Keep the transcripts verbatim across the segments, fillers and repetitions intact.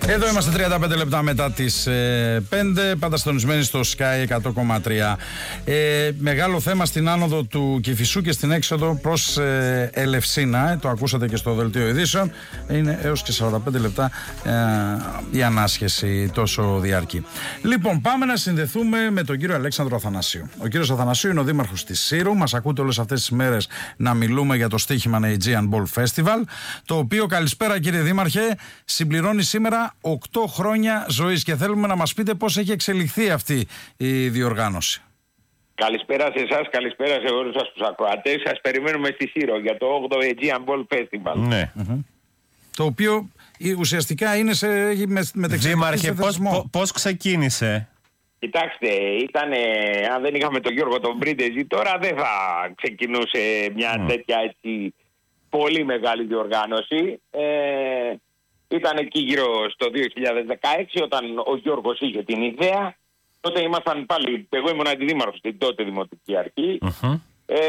Εδώ είμαστε τριάντα πέντε λεπτά μετά τις ε, πέντε, πάντα συντονισμένοι στο Sky εκατό κόμμα τρία. Ε, μεγάλο θέμα στην άνοδο του Κηφισού και στην έξοδο προς ε, Ελευσίνα. Ε, το ακούσατε και στο δελτίο ειδήσεων. Είναι έως και σαράντα πέντε λεπτά ε, η ανάσχεση, τόσο διαρκή. Λοιπόν, πάμε να συνδεθούμε με τον κύριο Αλέξανδρο Αθανασίου. Ο κύριος Αθανασίου είναι ο δήμαρχος της Σύρου. Μας ακούτε όλες αυτές τις μέρες να μιλούμε για το στοίχημα Aegean Ball Festival, το οποίο, καλησπέρα κύριε Δήμαρχε, συμπληρώνει σήμερα οκτώ χρόνια ζωής και θέλουμε να μας πείτε πώς έχει εξελιχθεί αυτή η διοργάνωση. Καλησπέρα σε εσάς, καλησπέρα σε όλους σας τους ακροατές. Σας περιμένουμε στη Σύρο για το όγδοο Aegean Ball Festival. Ναι. Mm-hmm. Το οποίο ουσιαστικά είναι σε μετεξελιχθεί. Δήμαρχε, πώς, πώς ξεκίνησε? Κοιτάξτε, ήταν, αν δεν είχαμε τον Γιώργο τον Πρίντεζη, τώρα δεν θα ξεκινούσε μια mm. τέτοια έτσι πολύ μεγάλη διοργάνωση. Ε, ήταν εκεί γύρω στο δύο χιλιάδες δεκαέξι όταν ο Γιώργος είχε την ιδέα. Τότε ήμασταν πάλι, εγώ ήμουν αντιδήμαρχος στην τότε Δημοτική Αρχή. Mm-hmm. Ε,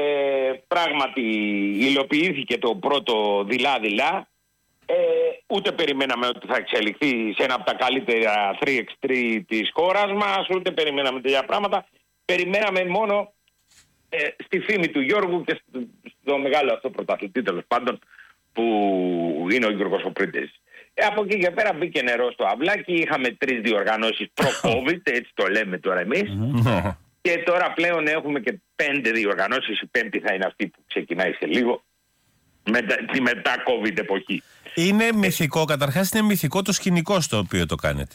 πράγματι υλοποιήθηκε το πρώτο δειλά-δειλά. Ε, ούτε περιμέναμε ότι θα εξελιχθεί σε ένα από τα καλύτερα τρία εξ τρία της χώρας μας, ούτε περιμέναμε τέτοια πράγματα. Περιμέναμε μόνο ε, στη φήμη του Γιώργου και στο, στο μεγάλο αυτό πρωταθλητή, τέλος πάντων, που είναι ο Γιώργος ο Πρίντεζης. Ε, από εκεί και πέρα μπήκε νερό στο αυλάκι, είχαμε τρεις διοργανώσεις προ-COVID, έτσι το λέμε τώρα εμείς. Και τώρα πλέον έχουμε και πέντε διοργανώσεις, η πέμπτη θα είναι αυτή που ξεκινάει σε λίγο, μετα, τη μετά-COVID εποχή. Είναι μυθικό, καταρχάς είναι μυθικό το σκηνικό στο οποίο το κάνετε.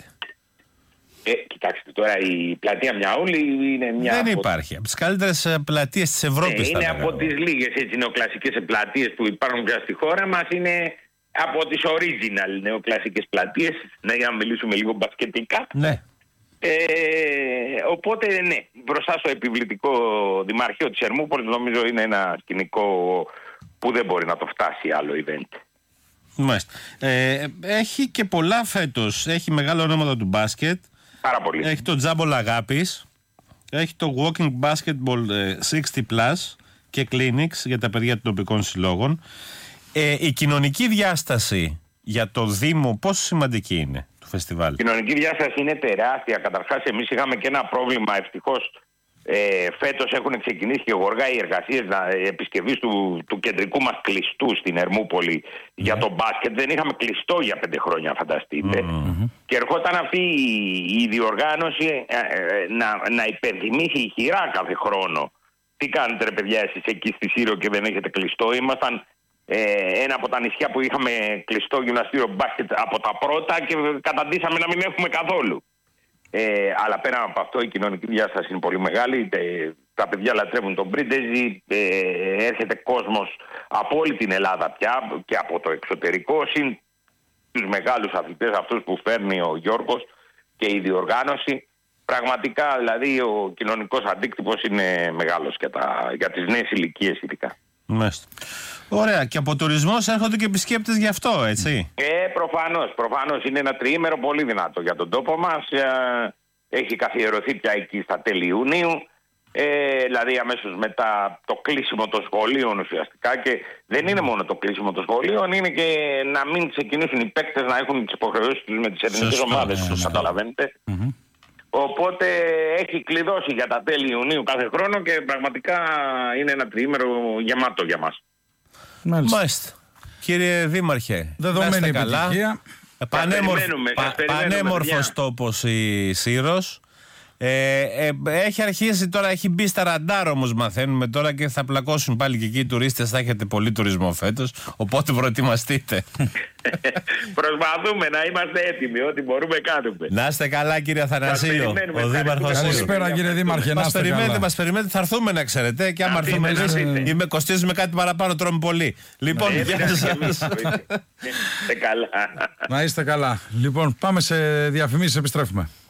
Ε, κοιτάξτε τώρα, η πλατεία Μιαούλη είναι μια... Δεν από... υπάρχει. Από τις καλύτερες πλατείες της Ευρώπης. Ναι, είναι από τις λίγες έτσι νεοκλασικές πλατείες που υπάρχουν πια στη χώρα μας. Είναι από τις original νεοκλασικές πλατείες. Ναι, για να μιλήσουμε λίγο μπασκετικά. Ναι. Ε, οπότε, ναι, μπροστά στο επιβλητικό Δημαρχείο της Ερμούπολης νομίζω είναι ένα σκηνικό που δεν μπορεί να το φτάσει άλλο event. Μάλιστα. Ε, έχει και πολλά φέτος. Έχει μεγάλα ονόματα του μπάσκετ. Πάρα πολύ. Έχει το τζάμπολ αγάπης. Έχει το walking basketball εξήντα plus και clinics για τα παιδιά των τοπικών συλλόγων. Ε, η κοινωνική διάσταση για το Δήμο πόσο σημαντική είναι του φεστιβάλ? Η κοινωνική διάσταση είναι τεράστια. Καταρχάς εμείς είχαμε και ένα πρόβλημα, ευτυχώς. Ε, φέτος έχουν ξεκινήσει και γοργά οι εργασίες επισκευής του, του κεντρικού μας κλειστού στην Ερμούπολη mm-hmm. για το μπάσκετ. Δεν είχαμε κλειστό για πέντε χρόνια, φανταστείτε. Mm-hmm. Και ερχόταν αυτή η, η διοργάνωση ε, ε, να, να υπενθυμίσει ηχηρά κάθε χρόνο. Τι κάνετε ρε παιδιά εσείς εκεί στη Σύρο και δεν έχετε κλειστό? Ήμασταν ε, ένα από τα νησιά που είχαμε κλειστό γυμναστήριο μπάσκετ από τα πρώτα και καταντήσαμε να μην έχουμε καθόλου. Ε, αλλά πέρα από αυτό η κοινωνική διάσταση είναι πολύ μεγάλη. Ε, τα παιδιά λατρεύουν τον Πρίντεζη. Ε, έρχεται κόσμος από όλη την Ελλάδα πια και από το εξωτερικό, συν τους μεγάλους αθλητές αυτούς που φέρνει ο Γιώργος και η διοργάνωση. Πραγματικά δηλαδή ο κοινωνικός αντίκτυπος είναι μεγάλος για, τα, για τις νέες ηλικίες ειδικά. Μάλιστα. Ωραία, και από τουρισμός έρχονται και επισκέπτες γι' αυτό, έτσι? Ε, προφανώς, προφανώς είναι ένα τριήμερο πολύ δυνατό για τον τόπο μας. Ε, έχει καθιερωθεί πια εκεί στα τέλη Ιουνίου. Ε, δηλαδή αμέσως μετά το κλείσιμο των σχολείων ουσιαστικά. Και δεν είναι μόνο το κλείσιμο των σχολείων, είναι και να μην ξεκινήσουν οι παίκτες να έχουν τις υποχρεώσεις τους με τις εθνικές ομάδες, τους καταλαβαίνετε. Mm-hmm. Οπότε έχει κλειδώσει για τα τέλη Ιουνίου κάθε χρόνο και πραγματικά είναι ένα τριήμερο γεμάτο για μας. Μάλιστα. Μάλιστα. Κύριε Δήμαρχε, δεδομένη επιτυχία. Πανέμορφ, πα, πανέμορφος τόπος η Σύρος. Ε, ε, έχει αρχίσει τώρα, έχει μπει στα ραντάρ όμως μαθαίνουμε τώρα και θα πλακώσουν πάλι και εκεί οι τουρίστες, θα έχετε πολύ τουρισμό φέτος, οπότε προετοιμαστείτε. Προσπαθούμε να είμαστε έτοιμοι, ό,τι μπορούμε κάνουμε. Να είστε καλά κύριε Αθανασίου, ο Δήμαρχος. Καλησπέρα κύριε Δήμαρχε, να είστε καλά. Μας περιμένετε, μας περιμένετε, θα έρθουμε να ξέρετε και άμα έρθουμε εμείς κοστίζουμε κάτι παραπάνω, τρώμε πολύ. Λοιπόν, γεια σας. Να είστε καλά. Λοιπόν, πάμε σε διαφημίσεις, επιστρέφουμε.